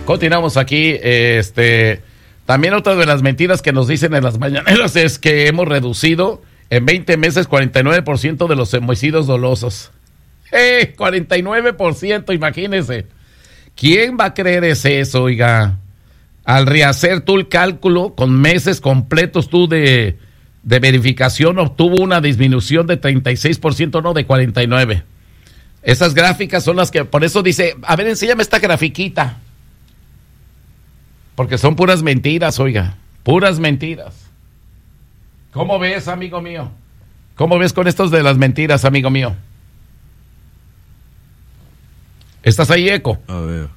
Continuamos aquí. También otra de las mentiras que nos dicen en las mañaneras es que hemos reducido en 20 meses 49% de los homicidios dolosos. 49%, imagínense. ¿Quién va a creer eso, oiga? Al rehacer tú el cálculo, con meses completos tú de verificación, obtuvo una disminución de 36%, no de 49%. Esas gráficas son las que, por eso dice, a ver, enséñame esta grafiquita. Porque son puras mentiras, oiga, puras mentiras. ¿Cómo ves, amigo mío? ¿Cómo ves con estos de las mentiras, amigo mío? ¿Estás ahí, Eco? A ver.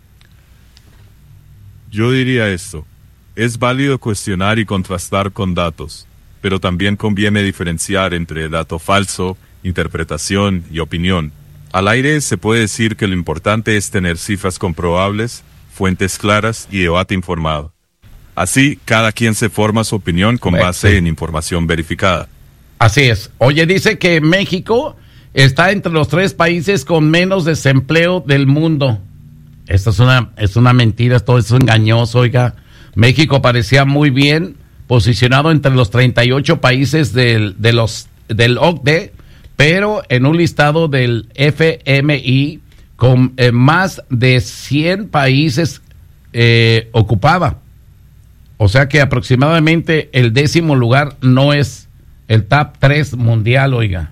Yo diría esto. Es válido cuestionar y contrastar con datos, pero también conviene diferenciar entre dato falso, interpretación y opinión. Al aire se puede decir que lo importante es tener cifras comprobables, fuentes claras y debate informado. Así, cada quien se forma su opinión con base en información verificada. Así es. Oye, dice que México está entre los 3 países con menos desempleo del mundo. Esto es una mentira, todo es engañoso, oiga. México parecía muy bien posicionado entre los 38 países del OCDE, pero en un listado del FMI con más de 100 países ocupaba. O sea que aproximadamente el 10º lugar no es el top 3 mundial, oiga.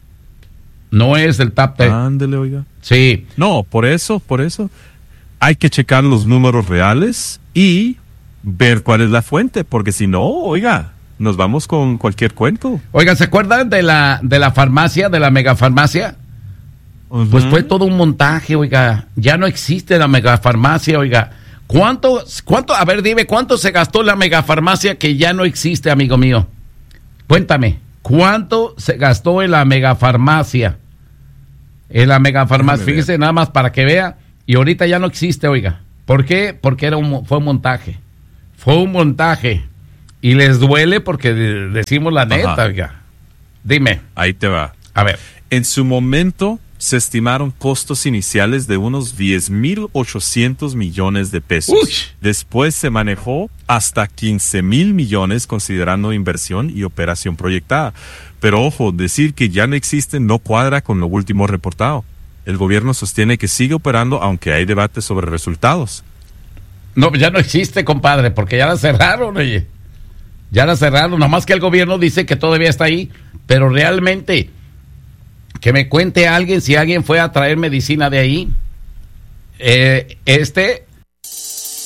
No es el top 3. Ándele, oiga. Sí. No, por eso hay que checar los números reales y ver cuál es la fuente, porque si no, oiga, nos vamos con cualquier cuento. Oiga, ¿se acuerdan de la farmacia, de la megafarmacia? Uh-huh. Pues fue todo un montaje, oiga. Ya no existe la megafarmacia, oiga. ¿Cuánto? A ver, dime, ¿cuánto se gastó la megafarmacia que ya no existe, amigo mío? Cuéntame, ¿cuánto se gastó en la megafarmacia? En la megafarmacia, fíjese nada más para que vea. Y ahorita ya no existe, oiga. ¿Por qué? Porque fue un montaje. Fue un montaje. Y les duele porque decimos la neta, oiga. Dime. Ahí te va. A ver. En su momento se estimaron costos iniciales de unos 10,800 millones de pesos. Uy. Después se manejó hasta 15,000 millones considerando inversión y operación proyectada. Pero ojo, decir que ya no existe no cuadra con lo último reportado. El gobierno sostiene que sigue operando aunque hay debate sobre resultados. No, ya no existe, compadre, porque ya la cerraron, oye. Ya la cerraron, nomás que el gobierno dice que todavía está ahí, pero realmente, que me cuente alguien si alguien fue a traer medicina de ahí.